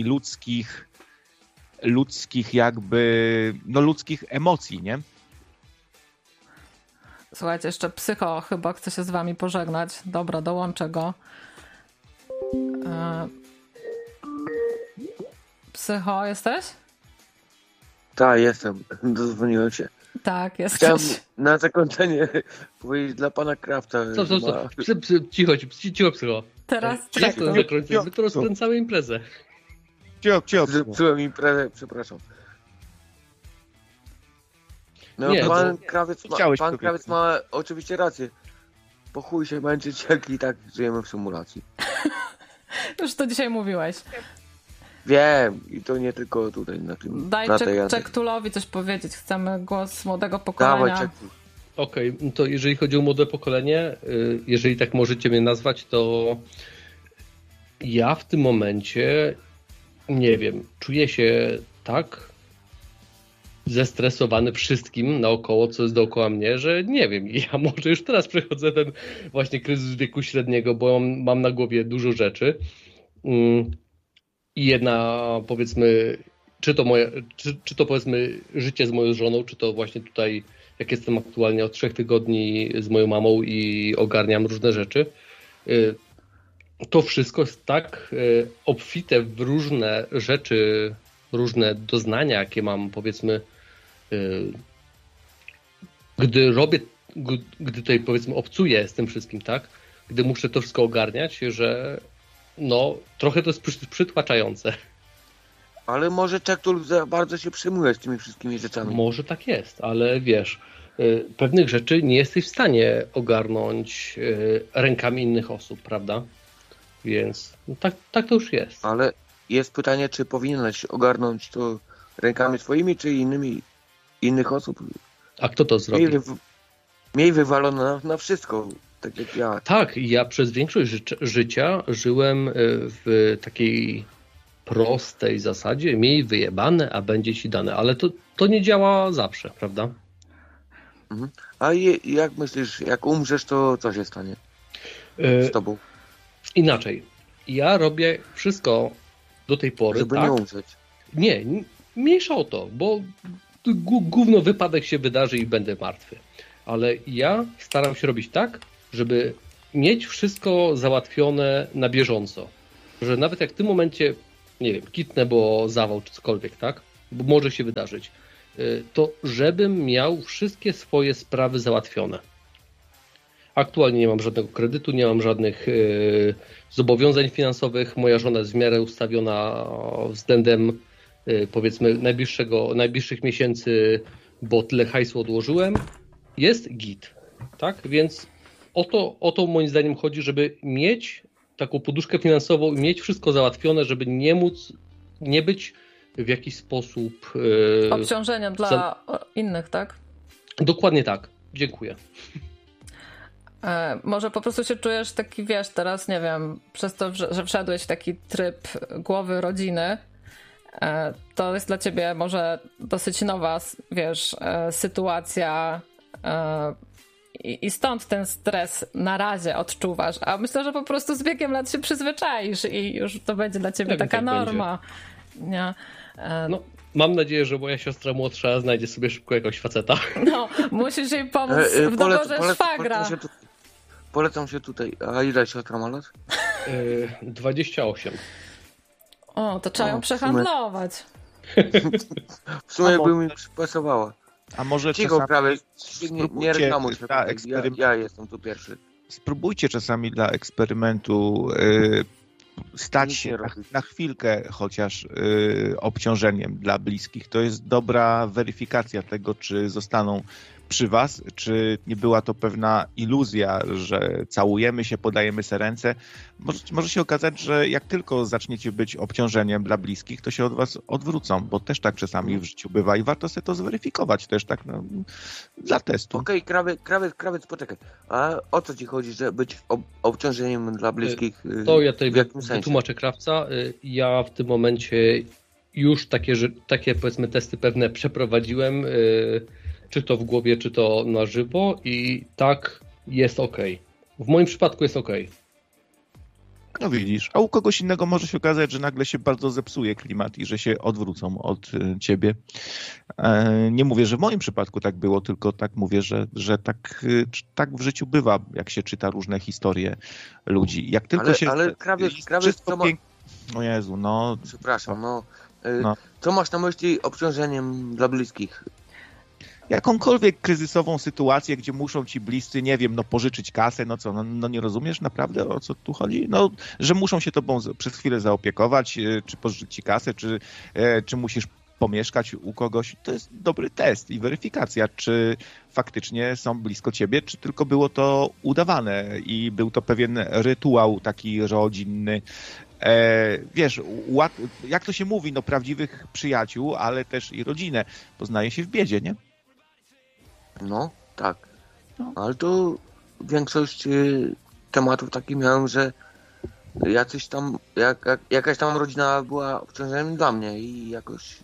ludzkich emocji, nie? Słuchajcie, jeszcze Psycho chyba chce się z wami pożegnać. Dobra, dołączę go. Psycho, jesteś? Tak, jestem. Dozwoniłem się. Tak, jesteś. Chciałem na zakończenie powiedzieć dla pana Krafta. Cicho, Psycho. Teraz jak to zakończyć? My to rozkręcamy imprezę. Cicho. Zepsułem imprezę, przepraszam. No, Nie, pan Krawiec ma oczywiście rację. Po chuj się męczyć, jak i tak żyjemy w symulacji. Już to dzisiaj mówiłeś. Wiem, i to nie tylko tutaj na tym. Daj Czektulowi coś powiedzieć. Chcemy głos młodego pokolenia. Dawaj, Czektul. Okej, to jeżeli chodzi o młode pokolenie, jeżeli tak możecie mnie nazwać, to ja w tym momencie, nie wiem, czuję się tak zestresowany wszystkim naokoło, co jest dookoła mnie, że nie wiem, ja może już teraz przechodzę ten właśnie kryzys wieku średniego, bo mam na głowie dużo rzeczy. I jedna, powiedzmy, czy to powiedzmy życie z moją żoną, czy to właśnie tutaj, jak jestem aktualnie od 3 tygodni z moją mamą i ogarniam różne rzeczy, to wszystko jest tak obfite w różne rzeczy, różne doznania, jakie mam, powiedzmy, gdy tutaj, powiedzmy, obcuję z tym wszystkim, tak, gdy muszę to wszystko ogarniać, że no, trochę to jest przytłaczające. Ale może Czektul za bardzo się przejmuje z tymi wszystkimi rzeczami. Może tak jest, ale wiesz, pewnych rzeczy nie jesteś w stanie ogarnąć rękami innych osób, prawda? Więc no tak to już jest. Ale jest pytanie, czy powinieneś ogarnąć to rękami swoimi, czy innych osób? A kto to zrobi? Miej wywalone na wszystko. Tak jak ja. Tak, ja przez większość życia żyłem w takiej prostej zasadzie. Miej wyjebane, a będzie ci dane. Ale to nie działa zawsze, prawda? Mhm. A jak myślisz, jak umrzesz, to co się stanie z tobą? Inaczej. Ja robię wszystko do tej pory. Żeby tak, nie umrzeć. Nie, mniejsza o to, bo gówno wypadek się wydarzy i będę martwy. Ale ja staram się robić tak, żeby mieć wszystko załatwione na bieżąco. Że nawet jak w tym momencie, nie wiem, kitnę, bo zawał czy cokolwiek, tak? Bo może się wydarzyć. To żebym miał wszystkie swoje sprawy załatwione. Aktualnie nie mam żadnego kredytu, nie mam żadnych zobowiązań finansowych. Moja żona jest w miarę ustawiona względem powiedzmy najbliższych miesięcy, bo tyle hajsu odłożyłem. Jest git, tak? Więc o to moim zdaniem chodzi, żeby mieć taką poduszkę finansową i mieć wszystko załatwione, żeby nie być w jakiś sposób obciążeniem dla innych, tak? Dokładnie tak. Dziękuję. Może po prostu się czujesz taki, wiesz, teraz, nie wiem, przez to, że wszedłeś w taki tryb głowy rodziny, to jest dla ciebie może dosyć nowa, wiesz, sytuacja i stąd ten stres na razie odczuwasz, a myślę, że po prostu z biegiem lat się przyzwyczaisz i już to będzie dla ciebie taka norma. Nie? No, mam nadzieję, że moja siostra młodsza znajdzie sobie szybko jakiegoś faceta. No, musisz jej pomóc w doborze szwagra. Polecam się tutaj. A ile siostra ma lat? 28. O, to trzeba ją przehandlować. W sumie jakby mi pasowała. A może cicho, prawie, nie reklamuj się. Ja jestem tu pierwszy. Spróbujcie czasami dla eksperymentu stać się na chwilkę chociaż obciążeniem dla bliskich. To jest dobra weryfikacja tego, czy zostaną przy was, czy nie była to pewna iluzja, że całujemy się, podajemy sobie ręce. Może się okazać, że jak tylko zaczniecie być obciążeniem dla bliskich, to się od was odwrócą, bo też tak czasami w życiu bywa i warto sobie to zweryfikować też tak dla testu. Okej, krawiec, poczekaj. A o co ci chodzi, że być obciążeniem dla bliskich? To ja tutaj wytłumaczę krawca. Ja w tym momencie już takie powiedzmy testy pewne przeprowadziłem, czy to w głowie, czy to na żywo i tak jest okej. W moim przypadku jest okej. No widzisz, a u kogoś innego może się okazać, że nagle się bardzo zepsuje klimat i że się odwrócą od ciebie. Nie mówię, że w moim przypadku tak było, tylko tak mówię, że tak w życiu bywa, jak się czyta różne historie ludzi. Jak tylko ale krawiec co ma... O Jezu, no... Przepraszam, co masz na myśli obciążeniem dla bliskich? Jakąkolwiek kryzysową sytuację, gdzie muszą ci bliscy, nie wiem, pożyczyć kasę, no nie rozumiesz naprawdę, o co tu chodzi? No, że muszą się tobą przez chwilę zaopiekować, czy pożyczyć ci kasę, czy musisz pomieszkać u kogoś. To jest dobry test i weryfikacja, czy faktycznie są blisko ciebie, czy tylko było to udawane i był to pewien rytuał taki rodzinny. Wiesz, jak to się mówi, prawdziwych przyjaciół, ale też i rodzinę poznaje się w biedzie, nie? No, tak. No. Ale to większość tematów takich miałem, że jacyś tam, jakaś tam rodzina była obciążeniem dla mnie i jakoś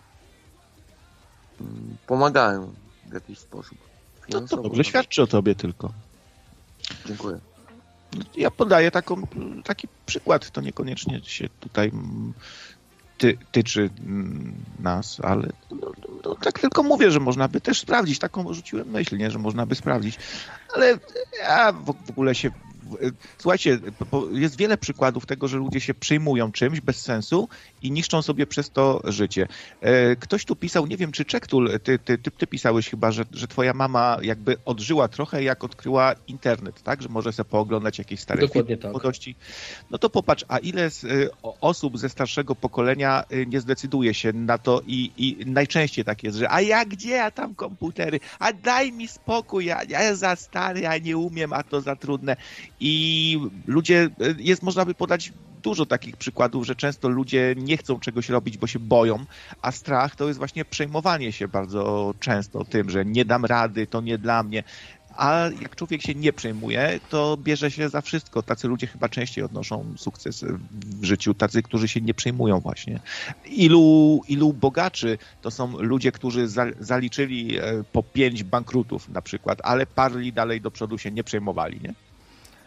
pomagają w jakiś sposób finansowo. To dobrze świadczy o tobie tylko. Dziękuję. Ja podaję taki przykład, to niekoniecznie się tutaj tyczy nas, ale tak tylko mówię, że można by też sprawdzić. Taką rzuciłem myśl, nie, że można by sprawdzić. Ale ja w ogóle się... Słuchajcie, jest wiele przykładów tego, że ludzie się przejmują czymś bez sensu i niszczą sobie przez to życie. Ktoś tu pisał, nie wiem czy Czektul, ty pisałeś chyba, że twoja mama jakby odżyła trochę, jak odkryła internet, tak? Że może sobie pooglądać jakieś stare filmy młodości. No to popatrz, a ile osób ze starszego pokolenia nie zdecyduje się na to i najczęściej tak jest, że gdzie ja tam komputery? A daj mi spokój, ja za stary, ja nie umiem, a to za trudne. I ludzie, można by podać dużo takich przykładów, że często ludzie nie chcą czegoś robić, bo się boją, a strach to jest właśnie przejmowanie się bardzo często tym, że nie dam rady, to nie dla mnie. A jak człowiek się nie przejmuje, to bierze się za wszystko. Tacy ludzie chyba częściej odnoszą sukces w życiu, tacy, którzy się nie przejmują właśnie. Ilu bogaczy to są ludzie, którzy zaliczyli po 5 bankrutów na przykład, ale parli dalej do przodu, się nie przejmowali, nie?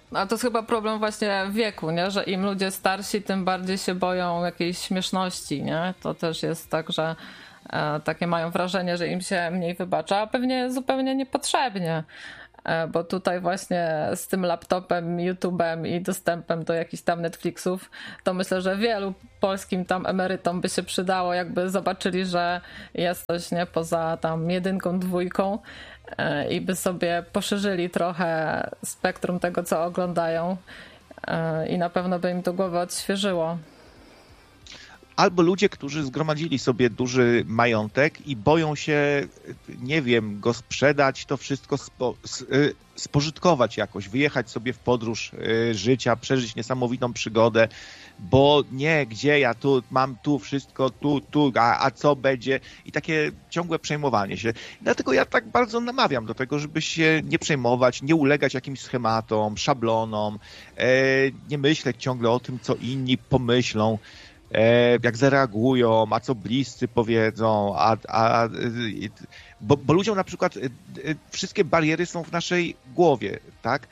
A to jest chyba problem właśnie wieku, nie? Że im ludzie starsi, tym bardziej się boją jakiejś śmieszności, nie? To też jest tak, że takie mają wrażenie, że im się mniej wybacza, a pewnie zupełnie niepotrzebnie. Bo tutaj właśnie z tym laptopem, YouTube'em i dostępem do jakichś tam Netflixów, to myślę, że wielu polskim tam emerytom by się przydało, jakby zobaczyli, że jest coś, nie, poza tam 1, 2 i by sobie poszerzyli trochę spektrum tego, co oglądają i na pewno by im to głowę odświeżyło. Albo ludzie, którzy zgromadzili sobie duży majątek i boją się, nie wiem, go sprzedać, to wszystko spożytkować jakoś, wyjechać sobie w podróż życia, przeżyć niesamowitą przygodę, bo nie, gdzie ja tu mam tu wszystko, tu, a co będzie? I takie ciągłe przejmowanie się. Dlatego ja tak bardzo namawiam do tego, żeby się nie przejmować, nie ulegać jakimś schematom, szablonom, nie myśleć ciągle o tym, co inni pomyślą, jak zareagują, a co bliscy powiedzą, bo ludziom na przykład wszystkie bariery są w naszej głowie, tak?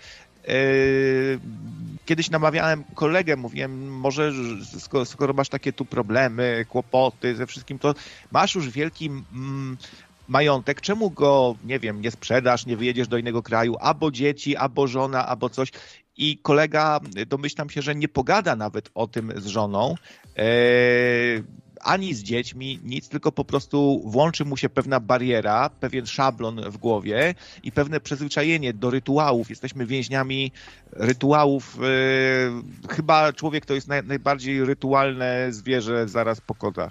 Kiedyś namawiałem kolegę, mówiłem, może skoro masz takie tu problemy, kłopoty ze wszystkim, to masz już wielki majątek, czemu go, nie wiem, nie sprzedasz, nie wyjedziesz do innego kraju, albo dzieci, albo żona, albo coś. I kolega, domyślam się, że nie pogada nawet o tym z żoną, ani z dziećmi, nic, tylko po prostu włączy mu się pewna bariera, pewien szablon w głowie i pewne przyzwyczajenie do rytuałów. Jesteśmy więźniami rytuałów. Chyba człowiek to jest najbardziej rytualne zwierzę zaraz po kotach.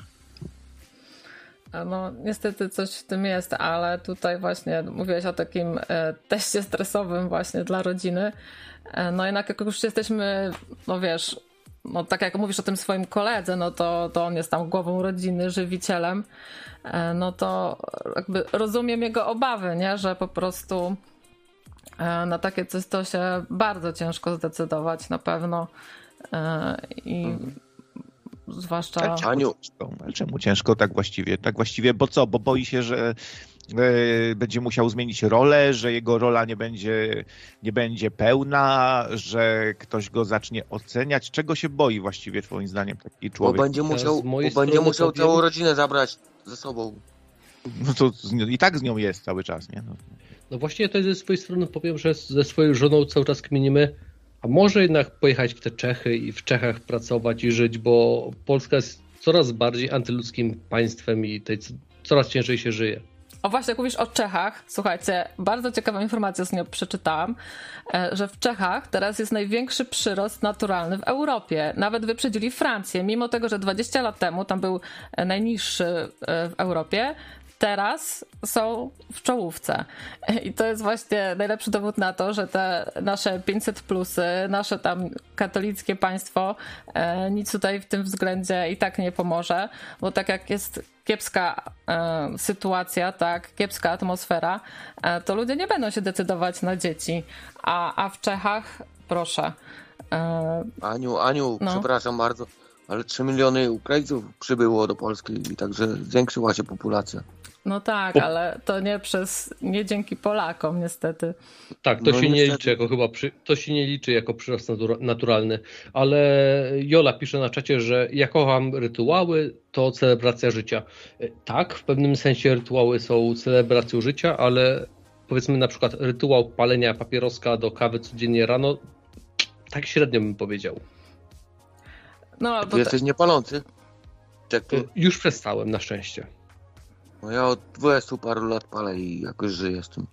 No niestety coś w tym jest, ale tutaj właśnie mówiłeś o takim teście stresowym właśnie dla rodziny. No jednak jak już jesteśmy, no wiesz, no tak jak mówisz o tym swoim koledze, no to on jest tam głową rodziny, żywicielem, no to jakby rozumiem jego obawy, nie, że po prostu na takie coś to się bardzo ciężko zdecydować na pewno i zwłaszcza... Czemu ciężko tak właściwie? Tak właściwie, bo co? Bo boi się, że będzie musiał zmienić rolę, że jego rola nie będzie pełna, że ktoś go zacznie oceniać. Czego się boi właściwie twoim zdaniem taki człowiek? Bo będzie musiał całą rodzinę zabrać ze sobą. No to i tak z nią jest cały czas, nie? No właśnie to ze swojej strony powiem, że ze swoją żoną cały czas kminimy, a może jednak pojechać w te Czechy i w Czechach pracować i żyć, bo Polska jest coraz bardziej antyludzkim państwem i tej coraz ciężej się żyje. O właśnie, jak mówisz o Czechach, słuchajcie, bardzo ciekawą informację z nią przeczytałam, że w Czechach teraz jest największy przyrost naturalny w Europie. Nawet wyprzedzili Francję, mimo tego, że 20 lat temu tam był najniższy w Europie, teraz są w czołówce. I to jest właśnie najlepszy dowód na to, że te nasze 500+, nasze tam katolickie państwo nic tutaj w tym względzie i tak nie pomoże, bo tak jak jest kiepska sytuacja, tak, kiepska atmosfera, to ludzie nie będą się decydować na dzieci. A w Czechach, proszę. Aniu, no. Przepraszam bardzo, ale 3 miliony Ukraińców przybyło do Polski i także zwiększyła się populacja. No tak, ale to nie dzięki Polakom niestety. Tak, to się nie liczy jako to się nie liczy jako przyrost naturalny, ale Jola pisze na czacie, że ja kocham rytuały, to celebracja życia. Tak, w pewnym sensie rytuały są celebracją życia, ale powiedzmy na przykład rytuał palenia papieroska do kawy codziennie rano, tak średnio bym powiedział. No, bo jesteś niepalący? Już przestałem, na szczęście. No ja od 20 paru lat palę i jakoś żyję z tym.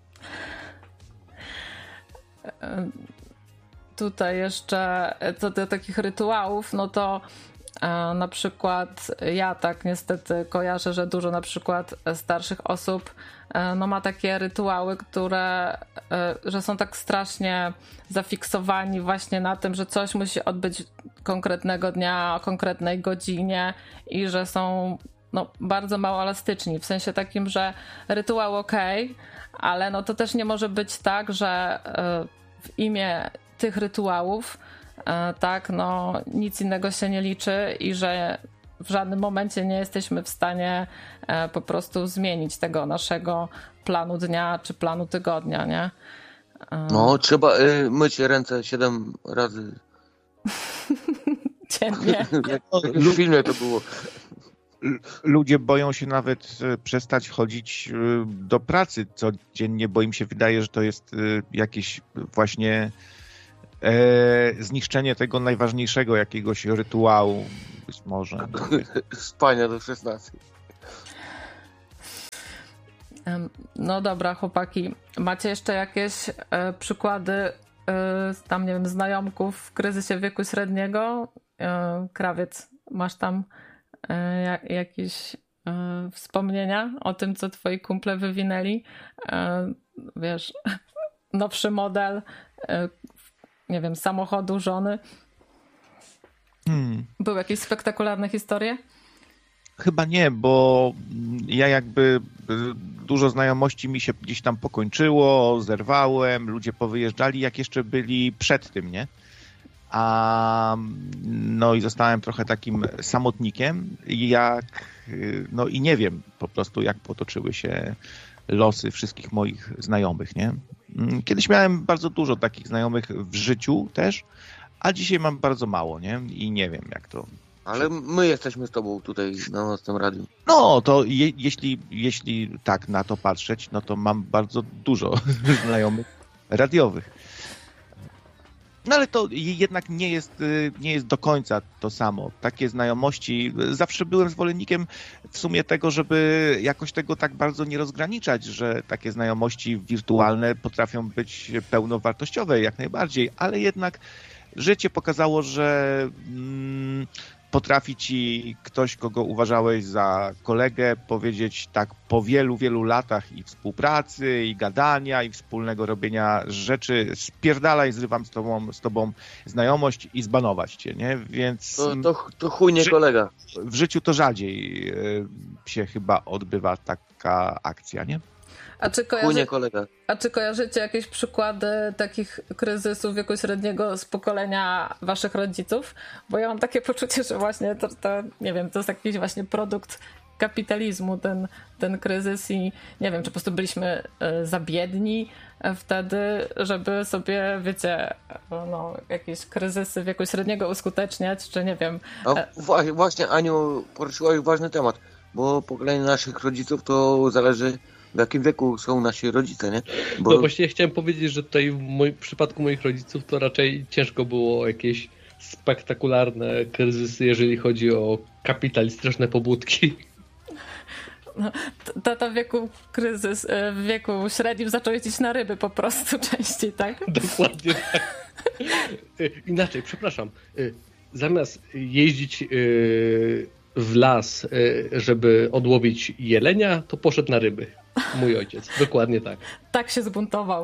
Tutaj jeszcze co do takich rytuałów, no to na przykład ja tak niestety kojarzę, że dużo na przykład starszych osób no ma takie rytuały, że są tak strasznie zafiksowani właśnie na tym, że coś musi odbyć konkretnego dnia, o konkretnej godzinie i że są bardzo mało elastyczni, w sensie takim, że rytuał okej, ale no to też nie może być tak, że w imię tych rytuałów tak, no nic innego się nie liczy i że w żadnym momencie nie jesteśmy w stanie po prostu zmienić tego naszego planu dnia czy planu tygodnia, nie? No, trzeba myć ręce 7 razy. Dziennie. Jak w filmie to było. Ludzie boją się nawet przestać chodzić do pracy codziennie, bo im się wydaje, że to jest jakieś właśnie zniszczenie tego najważniejszego jakiegoś rytuału. Być może. Spania do 16. No dobra, chłopaki. Macie jeszcze jakieś przykłady tam, nie wiem, znajomków w kryzysie wieku średniego? Krawiec, masz tam jakieś wspomnienia o tym, co twoi kumple wywinęli? Wiesz, nowszy model, nie wiem, samochodu, żony? Były jakieś spektakularne historie? Chyba nie, bo ja jakby dużo znajomości mi się gdzieś tam pokończyło, zerwałem, ludzie powyjeżdżali, jak jeszcze byli przed tym, nie? No i zostałem trochę takim samotnikiem, no i nie wiem po prostu, jak potoczyły się losy wszystkich moich znajomych, nie? Kiedyś miałem bardzo dużo takich znajomych w życiu też, a dzisiaj mam bardzo mało, nie? I nie wiem, jak to... Ale my jesteśmy z tobą tutaj na naszym radiu. No, to jeśli tak na to patrzeć, no to mam bardzo dużo znajomych radiowych. No ale to jednak nie jest do końca to samo. Takie znajomości, zawsze byłem zwolennikiem w sumie tego, żeby jakoś tego tak bardzo nie rozgraniczać, że takie znajomości wirtualne potrafią być pełnowartościowe jak najbardziej, ale jednak życie pokazało, że potrafi ci ktoś, kogo uważałeś za kolegę, powiedzieć tak po wielu, wielu latach i współpracy, i gadania, i wspólnego robienia rzeczy, spierdalaj, zrywam z tobą znajomość i zbanować cię, nie? Więc... To chuj nie kolega. W życiu to rzadziej się chyba odbywa taka akcja, nie? A czy kojarzycie jakieś przykłady takich kryzysów wieku średniego z pokolenia waszych rodziców? Bo ja mam takie poczucie, że właśnie to nie wiem, to jest jakiś właśnie produkt kapitalizmu, ten kryzys i nie wiem, czy po prostu byliśmy za biedni wtedy, żeby sobie, wiecie, no, jakieś kryzysy wieku średniego uskuteczniać, czy nie wiem. Właśnie, Aniu, poruszyłaś ważny temat, bo pokolenie naszych rodziców to zależy, w jakim wieku są nasi rodzice, nie? No właśnie chciałem powiedzieć, że tutaj w przypadku moich rodziców to raczej ciężko było jakieś spektakularne kryzysy, jeżeli chodzi o kapitalistyczne pobudki. No, tata w wieku średnim zaczął jeździć na ryby po prostu częściej, tak? Dokładnie tak. Inaczej, przepraszam. Zamiast jeździć w las, żeby odłowić jelenia, to poszedł na ryby. Mój ojciec, dokładnie tak. Tak się zbuntował.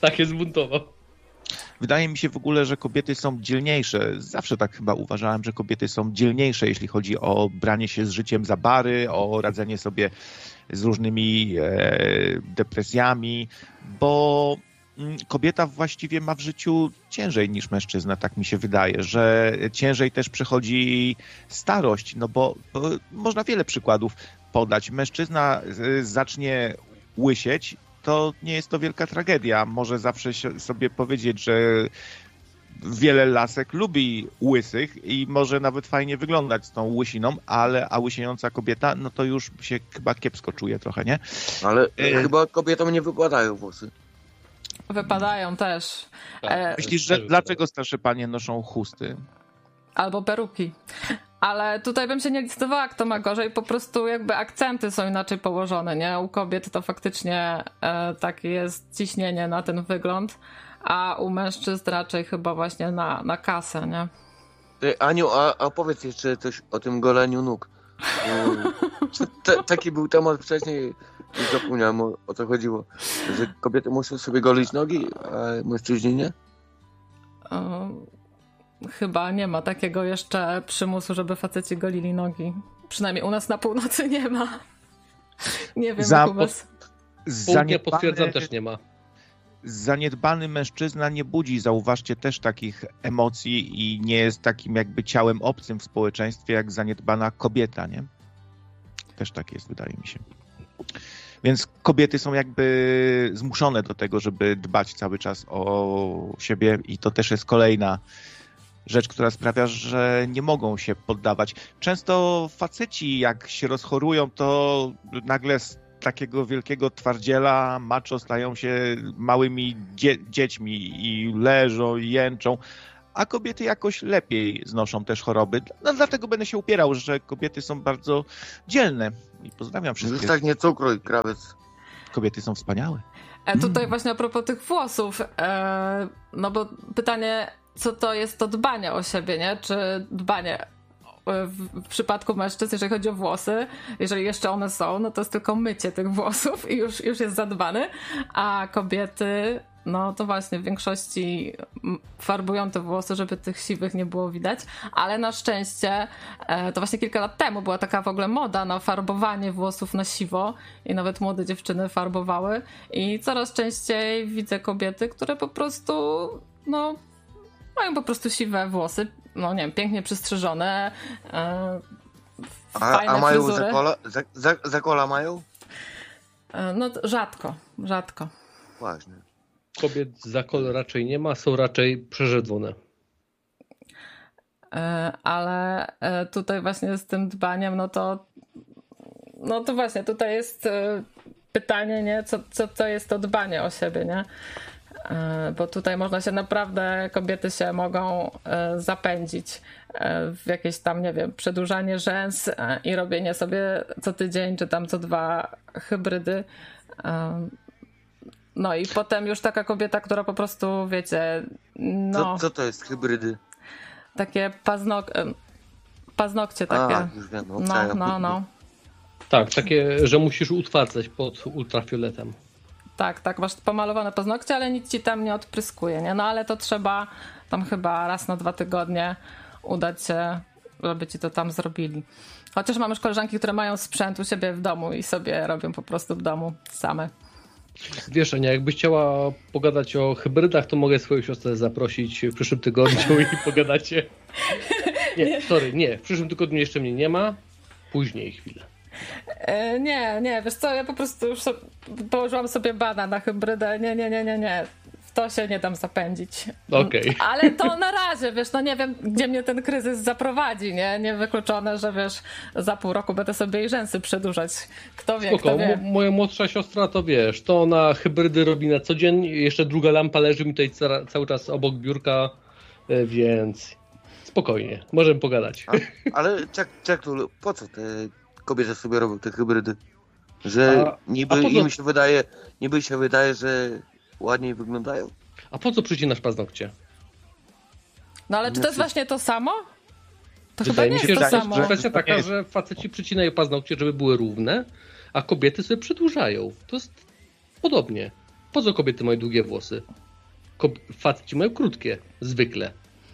Wydaje mi się w ogóle, że kobiety są dzielniejsze. Zawsze tak chyba uważałem, że kobiety są dzielniejsze, jeśli chodzi o branie się z życiem za bary, o radzenie sobie z różnymi depresjami, bo kobieta właściwie ma w życiu ciężej niż mężczyzna, tak mi się wydaje, że ciężej też przechodzi starość, no bo można wiele przykładów podać. Mężczyzna zacznie łysieć, to nie jest to wielka tragedia. Może zawsze sobie powiedzieć, że wiele lasek lubi łysych i może nawet fajnie wyglądać z tą łysiną, a łysiejąca kobieta, no to już się chyba kiepsko czuje trochę, nie? Ale chyba kobietom nie wypadają włosy. Wypadają też. Myślisz, że dlaczego starsze panie noszą chusty? Albo peruki. Ale tutaj bym się nie decydowała, kto ma gorzej, po prostu jakby akcenty są inaczej położone, nie? U kobiet to faktycznie takie jest ciśnienie na ten wygląd, a u mężczyzn raczej chyba właśnie na kasę, nie? Ty, Aniu, a powiedz jeszcze coś o tym goleniu nóg. Taki był temat wcześniej i zapomniałem o co chodziło. Że kobiety muszą sobie golić nogi, a mężczyźni nie? Chyba nie ma takiego jeszcze przymusu, żeby faceci golili nogi. Przynajmniej u nas na północy nie ma. Nie wiem, jak u was. Potwierdzam, też nie ma. Zaniedbany mężczyzna nie budzi, zauważcie, też takich emocji i nie jest takim jakby ciałem obcym w społeczeństwie, jak zaniedbana kobieta, nie? Też tak jest, wydaje mi się. Więc kobiety są jakby zmuszone do tego, żeby dbać cały czas o siebie i to też jest kolejna rzecz, która sprawia, że nie mogą się poddawać. Często faceci, jak się rozchorują, to nagle z takiego wielkiego twardziela macho stają się małymi dziećmi i leżą, i jęczą, a kobiety jakoś lepiej znoszą też choroby. No, dlatego będę się upierał, że kobiety są bardzo dzielne. I pozdrawiam wszystkich. Tak nie cukruj, krawiec. Kobiety są wspaniałe. Tutaj właśnie a propos tych włosów, no bo pytanie, co to jest to dbanie o siebie, nie? Czy dbanie w przypadku mężczyzn, jeżeli chodzi o włosy, jeżeli jeszcze one są, no to jest tylko mycie tych włosów i już jest zadbany, a kobiety, no to właśnie w większości farbują te włosy, żeby tych siwych nie było widać, ale na szczęście to właśnie kilka lat temu była taka w ogóle moda na farbowanie włosów na siwo i nawet młode dziewczyny farbowały i coraz częściej widzę kobiety, które po prostu no mają po prostu siwe włosy, no nie wiem, pięknie przystrzyżone, fajne a mają fryzury. zakola mają? No rzadko. Właśnie. Kobiet zakol raczej nie ma, są raczej przerzedzone. Ale tutaj właśnie z tym dbaniem, no to właśnie tutaj jest pytanie, nie? Co to jest to dbanie o siebie, nie? Bo tutaj można się naprawdę, kobiety się mogą zapędzić w jakieś tam, nie wiem, przedłużanie rzęs i robienie sobie co tydzień czy tam co 2 hybrydy. No i potem już taka kobieta, która po prostu, wiecie, no... Co to jest hybrydy? Takie paznokcie takie. A, już wiem, no. Tak, takie, że musisz utwardzać pod ultrafioletem. Tak, masz pomalowane paznokcie, ale nic ci tam nie odpryskuje, nie? No ale to trzeba tam chyba raz na 2 tygodnie udać się, żeby ci to tam zrobili. Chociaż mam już koleżanki, które mają sprzęt u siebie w domu i sobie robią po prostu w domu same. Wiesz, Ania, jakbyś chciała pogadać o hybrydach, to mogę swoją siostrę zaprosić w przyszłym tygodniu i pogadacie. Nie, w przyszłym tygodniu jeszcze mnie nie ma, później chwilę. Nie, wiesz co, ja po prostu już położyłam sobie bana na hybrydę, nie. W to się nie dam zapędzić. Okej. Ale to na razie, wiesz, no nie wiem, gdzie mnie ten kryzys zaprowadzi, nie? Niewykluczone, że wiesz, za pół roku będę sobie jej rzęsy przedłużać. Kto wie, Spoko, kto wie. moja młodsza siostra to wiesz, to ona hybrydy robi na co dzień, jeszcze druga lampa leży mi tutaj cały czas obok biurka, więc spokojnie, możemy pogadać. Ale czek, po co te kobiety sobie robią te hybrydy? Że niby się wydaje, że ładniej wyglądają? A po co przycinasz paznokcie? No ale czy to jest właśnie to samo? To Wydaje chyba mi nie się, jest to że samo. jest kwestia taka, że faceci przycinają paznokcie, żeby były równe, a kobiety sobie przedłużają. To jest podobnie. Po co kobiety mają długie włosy? Faceci mają krótkie, zwykle.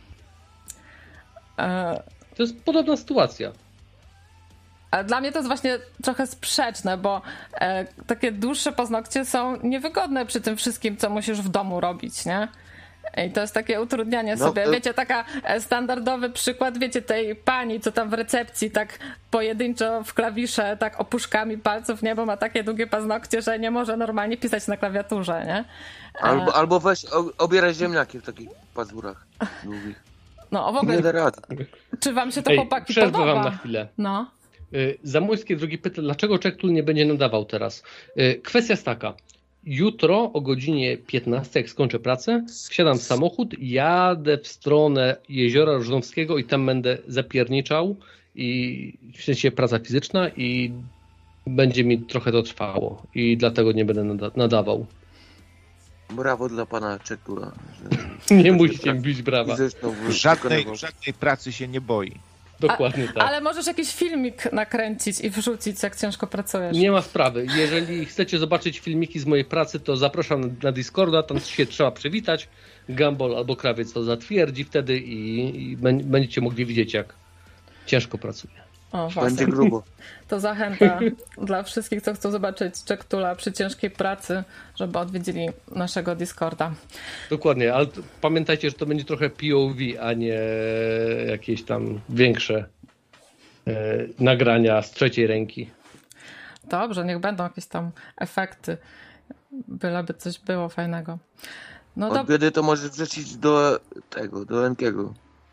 To jest podobna sytuacja. Ale dla mnie to jest właśnie trochę sprzeczne, bo takie dłuższe paznokcie są niewygodne przy tym wszystkim, co musisz w domu robić, nie? I to jest takie utrudnianie sobie. Wiecie, taka standardowy przykład, wiecie, tej pani, co tam w recepcji tak pojedynczo w klawisze, tak opuszkami palców, nie? Bo ma takie długie paznokcie, że nie może normalnie pisać na klawiaturze, nie? Albo weź obieraj ziemniaki w takich pazurach długich. No, w ogóle. Nie da rady. Czy wam się to, chłopaki, przerwę podoba? wam na chwilę. No. Zamojskie drogi pyta, dlaczego Czektul nie będzie nadawał teraz? Kwestia jest taka. Jutro o godzinie 15, jak skończę pracę, wsiadam w samochód, jadę w stronę Jeziora Różnowskiego i tam będę zapierniczał, i w sensie praca fizyczna, i będzie mi trochę to trwało i dlatego nie będę nadawał. Brawo dla pana Czektula. Nie musicie mi bić brawa. Żadnej pracy się nie boi. Dokładnie tak. Ale możesz jakiś filmik nakręcić i wrzucić, jak ciężko pracujesz. Nie ma sprawy. Jeżeli chcecie zobaczyć filmiki z mojej pracy, to zapraszam na Discorda, tam się trzeba przywitać. Gumball albo Krawiec to zatwierdzi wtedy i będziecie mogli widzieć, jak ciężko pracuję. O, właśnie. Będzie grubo. To zachęta dla wszystkich, co chcą zobaczyć Czektula przy ciężkiej pracy, żeby odwiedzili naszego Discorda. Dokładnie, ale pamiętajcie, że to będzie trochę POV, a nie jakieś tam większe nagrania z trzeciej ręki. Dobrze, niech będą jakieś tam efekty. Byleby coś było fajnego. No Od biedy to możesz wrzucić do tego, do Enkiego.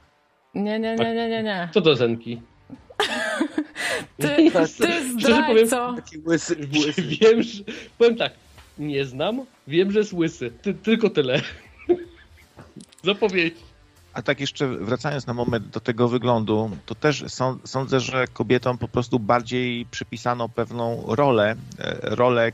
Nie. Co to Zenki? Ty zdrajco! Taki łysy. Wiem, że... Powiem tak, nie znam, wiem, że jest łysy. Tylko tyle. Zapowiedź. A tak jeszcze wracając na moment do tego wyglądu, to też sądzę, że kobietom po prostu bardziej przypisano pewną rolę